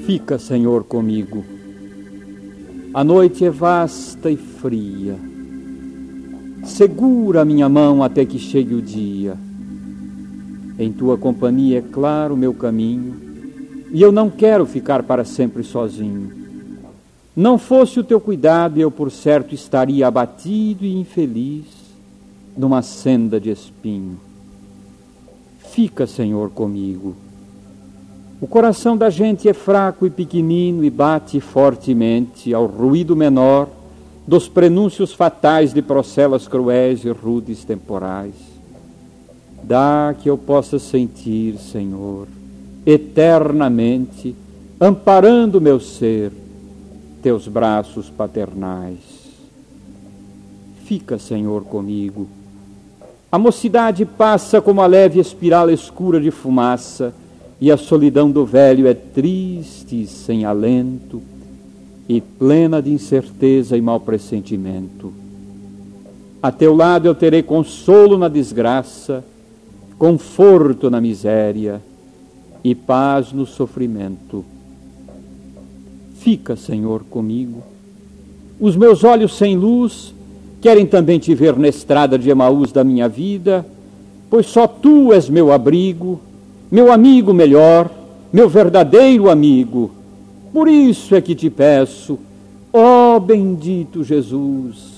Fica, Senhor, comigo. A noite é vasta e fria. Segura a minha mão até que chegue o dia. Em tua companhia é claro o meu caminho, e eu não quero ficar para sempre sozinho. Não fosse o teu cuidado, eu por certo estaria abatido e infeliz numa senda de espinho. Fica, Senhor, comigo. O coração da gente é fraco e pequenino e bate fortemente ao ruído menor dos prenúncios fatais de procelas cruéis e rudes temporais. Dá que eu possa sentir, Senhor, eternamente, amparando meu ser, teus braços paternais. Fica, Senhor, comigo. A mocidade passa como a leve espiral escura de fumaça, e a solidão do velho é triste e sem alento, e plena de incerteza e mau pressentimento. A teu lado eu terei consolo na desgraça, conforto na miséria e paz no sofrimento. Fica, Senhor, comigo. Os meus olhos sem luz querem também te ver na estrada de Emaús da minha vida, pois só tu és meu abrigo, meu amigo melhor, meu verdadeiro amigo. Por isso é que te peço, ó bendito Jesus,